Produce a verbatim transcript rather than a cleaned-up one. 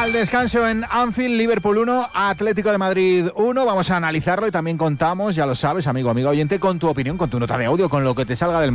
Al descanso en Anfield, Liverpool uno, Atlético de Madrid uno. Vamos a analizarlo y también contamos, ya lo sabes, amigo, amigo oyente, con tu opinión, con tu nota de audio, con lo que te salga del